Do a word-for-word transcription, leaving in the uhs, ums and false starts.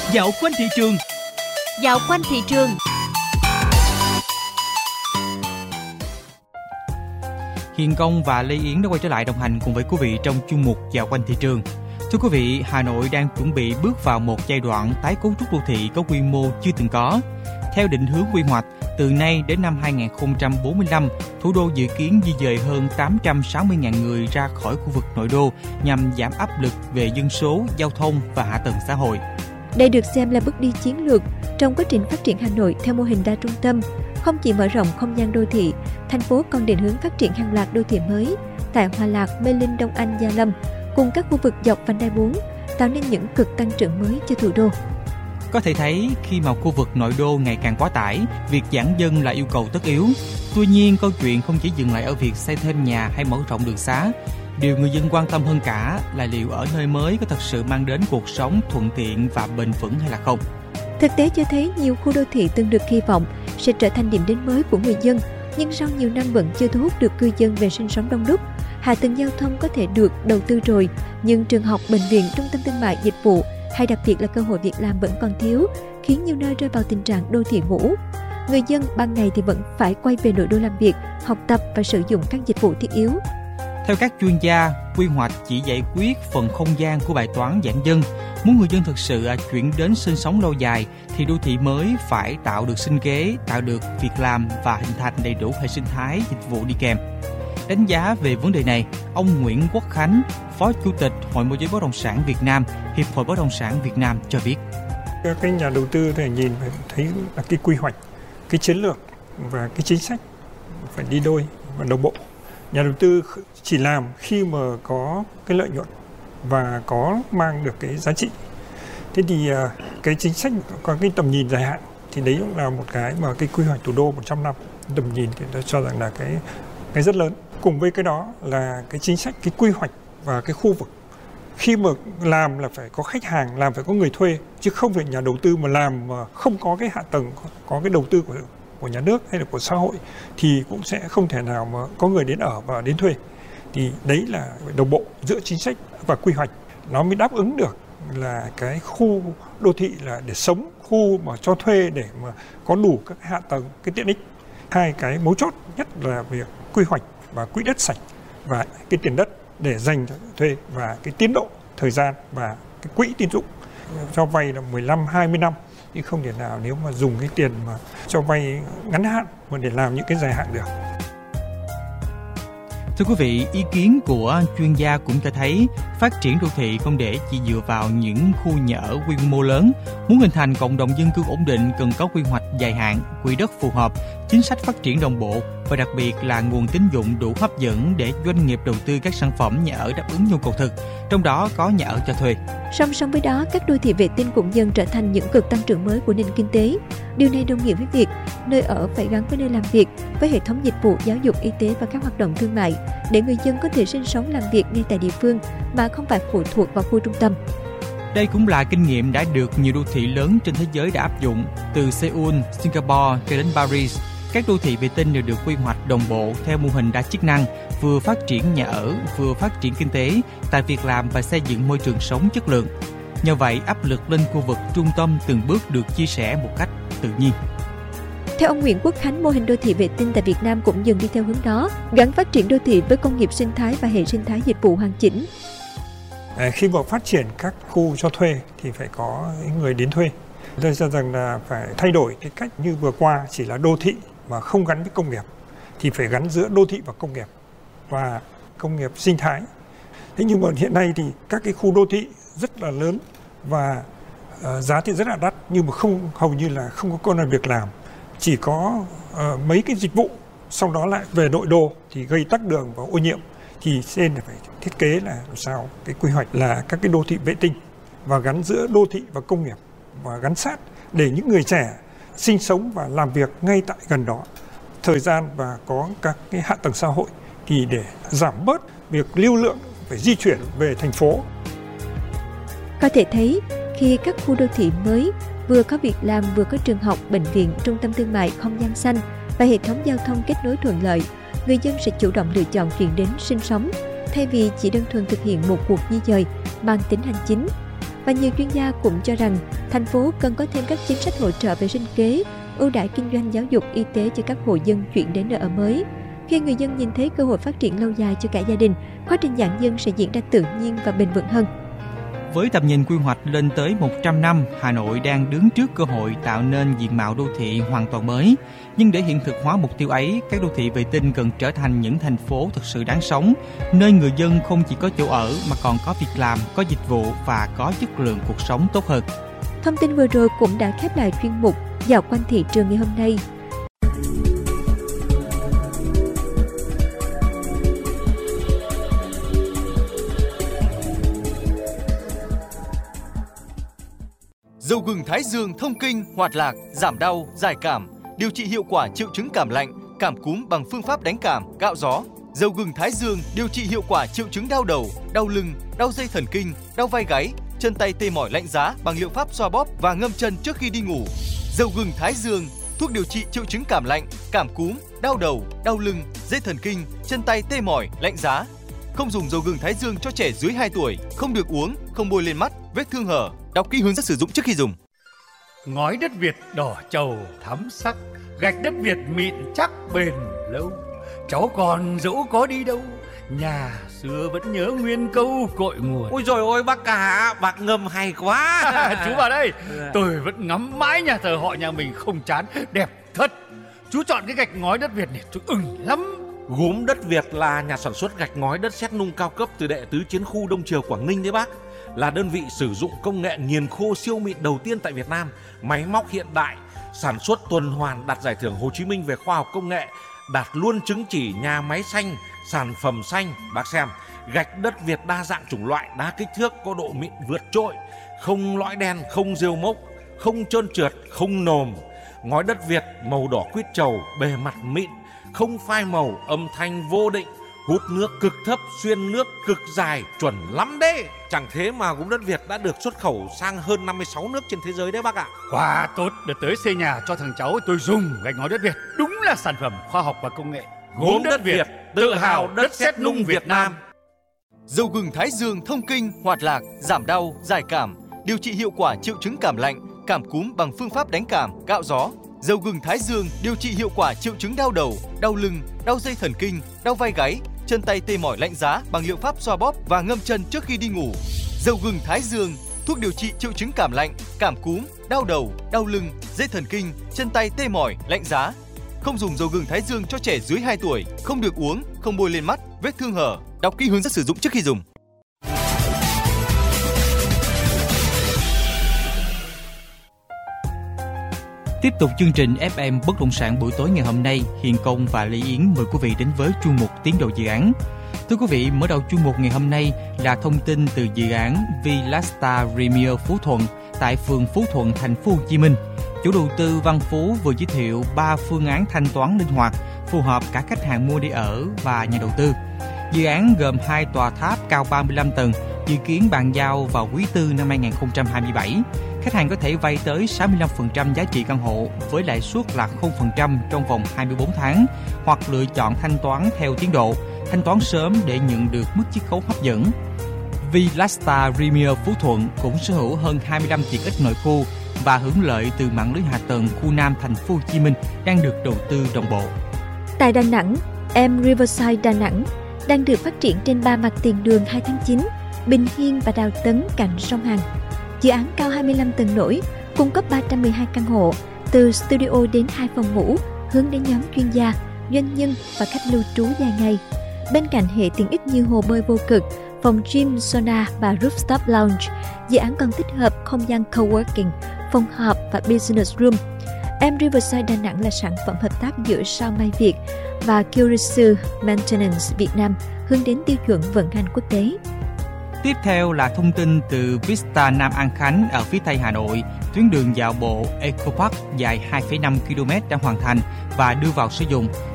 Dạo quanh thị trường. Dạo quanh thị trường. Hiền Công và Lê Yến đã quay trở lại đồng hành cùng với quý vị trong chuyên mục Dạo quanh thị trường. Thưa quý vị, Hà Nội đang chuẩn bị bước vào một giai đoạn tái cấu trúc đô thị có quy mô chưa từng có. Theo định hướng quy hoạch, từ nay đến năm hai không bốn lăm, thủ đô dự kiến di dời hơn tám trăm sáu mươi nghìn người ra khỏi khu vực nội đô nhằm giảm áp lực về dân số, giao thông và hạ tầng xã hội. Đây được xem là bước đi chiến lược trong quá trình phát triển Hà Nội theo mô hình đa trung tâm. Không chỉ mở rộng không gian đô thị, thành phố còn định hướng phát triển hàng loạt đô thị mới tại Hòa Lạc, Mê Linh, Đông Anh, Gia Lâm cùng các khu vực dọc vành đai bốn, tạo nên những cực tăng trưởng mới cho thủ đô. Có thể thấy khi mà khu vực nội đô ngày càng quá tải, việc giãn dân là yêu cầu tất yếu. Tuy nhiên, câu chuyện không chỉ dừng lại ở việc xây thêm nhà hay mở rộng đường xá. Điều người dân quan tâm hơn cả là liệu ở nơi mới có thật sự mang đến cuộc sống thuận tiện và bền vững hay là không. Thực tế cho thấy nhiều khu đô thị từng được kỳ vọng sẽ trở thành điểm đến mới của người dân, nhưng sau nhiều năm vẫn chưa thu hút được cư dân về sinh sống đông đúc. Hạ tầng giao thông có thể được đầu tư rồi, nhưng trường học, bệnh viện, trung tâm thương mại, dịch vụ hay đặc biệt là cơ hội việc làm vẫn còn thiếu, khiến nhiều nơi rơi vào tình trạng đô thị ngủ. Người dân ban ngày thì vẫn phải quay về nội đô làm việc, học tập và sử dụng các dịch vụ thiết yếu. Theo các chuyên gia, quy hoạch chỉ giải quyết phần không gian của bài toán giãn dân. Muốn người dân thực sự chuyển đến sinh sống lâu dài thì đô thị mới phải tạo được sinh kế, tạo được việc làm và hình thành đầy đủ hệ sinh thái dịch vụ đi kèm. Đánh giá về vấn đề này, ông Nguyễn Quốc Khánh, Phó Chủ tịch Hội môi giới bất động sản Việt Nam, Hiệp hội Bất động sản Việt Nam cho biết. Các cái nhà đầu tư thì nhìn phải thấy là cái quy hoạch, cái chiến lược và cái chính sách phải đi đôi và đồng bộ. Nhà đầu tư chỉ làm khi mà có cái lợi nhuận và có mang được cái giá trị. Thế thì cái chính sách có cái tầm nhìn dài hạn thì đấy cũng là một cái mà cái quy hoạch thủ đô một trăm năm tầm nhìn thì tôi cho rằng là cái cái rất lớn. Cùng với cái đó là cái chính sách, cái quy hoạch và cái khu vực. Khi mà làm là phải có khách hàng, làm phải có người thuê, chứ không phải nhà đầu tư mà làm mà không có cái hạ tầng, có cái đầu tư của của nhà nước hay là của xã hội thì cũng sẽ không thể nào mà có người đến ở và đến thuê. Thì đấy là đồng bộ giữa chính sách và quy hoạch, nó mới đáp ứng được là cái khu đô thị là để sống, khu mà cho thuê để mà có đủ các hạ tầng, cái tiện ích. Hai cái mấu chốt nhất là việc quy hoạch và quỹ đất sạch và cái tiền đất để dành cho thuê và cái tiến độ thời gian và cái quỹ tín dụng cho vay là mười lăm hai mươi năm, chứ không thể nào nếu mà dùng cái tiền mà cho vay ngắn hạn mà để làm những cái dài hạn được. Thưa quý vị, ý kiến của chuyên gia cũng cho thấy phát triển đô thị không để chỉ dựa vào những khu nhà ở quy mô lớn. Muốn hình thành cộng đồng dân cư ổn định cần có quy hoạch dài hạn, quỹ đất phù hợp, chính sách phát triển đồng bộ và đặc biệt là nguồn tín dụng đủ hấp dẫn để doanh nghiệp đầu tư các sản phẩm nhà ở đáp ứng nhu cầu thực, trong đó có nhà ở cho thuê. Song song với đó, các đô thị vệ tinh cũng dần trở thành những cực tăng trưởng mới của nền kinh tế. Điều này đồng nghĩa với việc nơi ở phải gắn với nơi làm việc, với hệ thống dịch vụ giáo dục, y tế và các hoạt động thương mại, để người dân có thể sinh sống làm việc ngay tại địa phương mà không phải phụ thuộc vào khu trung tâm. Đây cũng là kinh nghiệm đã được nhiều đô thị lớn trên thế giới đã áp dụng, từ Seoul, Singapore cho đến Paris. Các đô thị vệ tinh đều được quy hoạch đồng bộ theo mô hình đa chức năng, vừa phát triển nhà ở, vừa phát triển kinh tế, tạo việc làm và xây dựng môi trường sống chất lượng. Nhờ vậy, áp lực lên khu vực trung tâm từng bước được chia sẻ một cách tự nhiên. Theo ông Nguyễn Quốc Khánh, mô hình đô thị vệ tinh tại Việt Nam cũng dần đi theo hướng đó, gắn phát triển đô thị với công nghiệp sinh thái và hệ sinh thái dịch vụ hoàn chỉnh. À, khi mà phát triển các khu cho thuê thì phải có người đến thuê. Tôi cho rằng là phải thay đổi cái cách như vừa qua chỉ là đô thị mà không gắn với công nghiệp, thì phải gắn giữa đô thị và công nghiệp và công nghiệp sinh thái. Thế nhưng mà hiện nay thì các cái khu đô thị rất là lớn và uh, giá thì rất là đắt, nhưng mà không hầu như là không có công ăn việc làm, chỉ có uh, mấy cái dịch vụ, sau đó lại về nội đô thì gây tắc đường và ô nhiễm. Thì nên là phải thiết kế là làm sao cái quy hoạch là các cái đô thị vệ tinh và gắn giữa đô thị và công nghiệp và gắn sát để những người trẻ sinh sống và làm việc ngay tại gần đó, thời gian và có các cái hạ tầng xã hội thì để giảm bớt việc lưu lượng phải di chuyển về thành phố. Có thể thấy khi các khu đô thị mới vừa có việc làm, vừa có trường học, bệnh viện, trung tâm thương mại, không gian xanh và hệ thống giao thông kết nối thuận lợi, người dân sẽ chủ động lựa chọn chuyển đến sinh sống thay vì chỉ đơn thuần thực hiện một cuộc di dời mang tính hành chính. Và nhiều chuyên gia cũng cho rằng thành phố cần có thêm các chính sách hỗ trợ về sinh kế, ưu đãi kinh doanh, giáo dục, y tế cho các hộ dân chuyển đến nơi ở mới. Khi người dân nhìn thấy cơ hội phát triển lâu dài cho cả gia đình, quá trình giãn dân sẽ diễn ra tự nhiên và bền vững hơn. Với tầm nhìn quy hoạch lên tới một trăm năm, Hà Nội đang đứng trước cơ hội tạo nên diện mạo đô thị hoàn toàn mới. Nhưng để hiện thực hóa mục tiêu ấy, các đô thị vệ tinh cần trở thành những thành phố thực sự đáng sống, nơi người dân không chỉ có chỗ ở mà còn có việc làm, có dịch vụ và có chất lượng cuộc sống tốt hơn. Thông tin vừa rồi cũng đã khép lại chuyên mục Dạo quanh thị trường ngày hôm nay. Dầu gừng Thái Dương thông kinh, hoạt lạc, giảm đau, giải cảm, điều trị hiệu quả triệu chứng cảm lạnh, cảm cúm bằng phương pháp đánh cảm, gạo gió. Dầu gừng Thái Dương điều trị hiệu quả triệu chứng đau đầu, đau lưng, đau dây thần kinh, đau vai gáy, chân tay tê mỏi lạnh giá bằng liệu pháp xoa bóp và ngâm chân trước khi đi ngủ. Dầu gừng Thái Dương, thuốc điều trị triệu chứng cảm lạnh, cảm cúm, đau đầu, đau lưng, dây thần kinh, chân tay tê mỏi, lạnh giá. Không dùng dầu gừng Thái Dương cho trẻ dưới hai tuổi, không được uống, không bôi lên mắt, vết thương hở. Đọc kỹ hướng dẫn sử dụng trước khi dùng. Ngói đất Việt đỏ trầu thắm sắc, gạch đất Việt mịn chắc bền lâu. Cháu còn dẫu có đi đâu, nhà xưa vẫn nhớ nguyên câu cội nguồn. Ôi rồi ôi bác cả, bác ngâm hay quá. Chú vào đây, tôi vẫn ngắm mãi nhà thờ họ nhà mình không chán, đẹp thật. Chú chọn cái gạch ngói đất Việt này tôi ưng lắm. Gốm đất Việt là nhà sản xuất gạch ngói đất sét nung cao cấp từ Đệ Tứ Chiến khu Đông Triều Quảng Ninh đấy bác. Là đơn vị sử dụng công nghệ nghiền khô siêu mịn đầu tiên tại Việt Nam, máy móc hiện đại, sản xuất tuần hoàn, đạt giải thưởng Hồ Chí Minh về khoa học công nghệ, đạt luôn chứng chỉ nhà máy xanh, sản phẩm xanh. Bác xem, gạch đất Việt đa dạng chủng loại, đa kích thước, có độ mịn vượt trội, không lõi đen, không rêu mốc, không trơn trượt, không nồm. Ngói đất Việt màu đỏ quýt trầu, bề mặt mịn, không phai màu, âm thanh vô định, hút nước cực thấp, xuyên nước cực dài, chuẩn lắm đấy. Chẳng thế mà gốm đất Việt đã được xuất khẩu sang hơn năm mươi sáu nước trên thế giới đấy bác ạ. Quá tốt, đợt tới xây nhà cho thằng cháu tôi dùng gạch ngói đất Việt. Đúng là sản phẩm khoa học và công nghệ. Gốm đất Việt, tự hào đất sét nung Việt Nam. Dầu gừng Thái Dương thông kinh, hoạt lạc, giảm đau, giải cảm, điều trị hiệu quả triệu chứng cảm lạnh, cảm cúm bằng phương pháp đánh cảm, gạo gió. Dầu gừng Thái Dương điều trị hiệu quả triệu chứng đau đầu, đau lưng, đau dây thần kinh, đau vai gáy, chân tay tê mỏi lạnh giá bằng liệu pháp xoa bóp và ngâm chân trước khi đi ngủ. Dầu gừng Thái Dương, thuốc điều trị triệu chứng cảm lạnh, cảm cúm, đau đầu, đau lưng, dây thần kinh, chân tay tê mỏi, lạnh giá. Không dùng dầu gừng Thái Dương cho trẻ dưới hai tuổi, không được uống, không bôi lên mắt, vết thương hở. Đọc kỹ hướng dẫn sử dụng trước khi dùng. Tiếp tục chương trình ép em Bất động sản buổi tối ngày hôm nay, Hiền Công và Lê Yến mời quý vị đến với chuyên mục Tiến độ dự án. Thưa quý vị, mở đầu chuyên mục ngày hôm nay là thông tin từ dự án Villasta Premier Phú Thuận tại phường Phú Thuận, thành phố Hồ Chí Minh. Chủ đầu tư Văn Phú vừa giới thiệu ba phương án thanh toán linh hoạt, phù hợp cả khách hàng mua để ở và nhà đầu tư. Dự án gồm hai tòa tháp cao ba mươi lăm tầng, dự kiến bàn giao vào quý tư năm hai không hai bảy. Khách hàng có thể vay tới sáu mươi lăm phần trăm giá trị căn hộ với lãi suất là không phần trăm trong vòng hai mươi bốn tháng, hoặc lựa chọn thanh toán theo tiến độ, thanh toán sớm để nhận được mức chiết khấu hấp dẫn. Villasta Premier Phú Thuận cũng sở hữu hơn hai mươi lăm tiện ích nội khu và hưởng lợi từ mạng lưới hạ tầng khu Nam thành phố Hồ Chí Minh đang được đầu tư đồng bộ. Tại Đà Nẵng, em Riverside Đà Nẵng đang được phát triển trên ba mặt tiền đường hai tháng chín, Bình Hiên và Đào Tấn cạnh sông Hàn. Dự án cao hai mươi lăm tầng nổi, cung cấp ba trăm mười hai căn hộ, từ studio đến hai phòng ngủ, hướng đến nhóm chuyên gia, doanh nhân và khách lưu trú dài ngày. Bên cạnh hệ tiện ích như hồ bơi vô cực, phòng gym, sauna và rooftop lounge, dự án còn tích hợp không gian coworking, phòng họp và business room. Em Riverside Đà Nẵng là sản phẩm hợp tác giữa Sao Mai Việt và Kyritsu Maintenance Việt Nam, hướng đến tiêu chuẩn vận hành quốc tế. Tiếp theo là thông tin từ Vista Nam An Khánh ở phía Tây Hà Nội. Tuyến đường dạo bộ Eco Park dài hai phẩy năm ki lô mét đã hoàn thành và đưa vào sử dụng.